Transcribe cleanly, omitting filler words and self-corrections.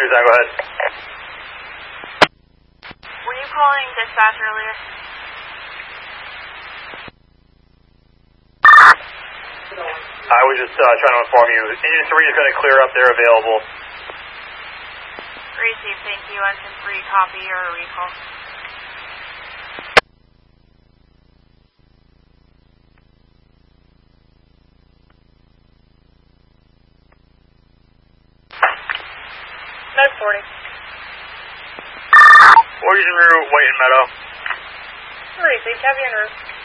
Tucson, go ahead. Were you calling dispatch earlier? I was just trying to inform you. Engine 3 is going to clear up. They're available. Received, thank you. Engine 3, copy or recall. Nine 40. Origin route, White and Meadow. Received, heavy en route.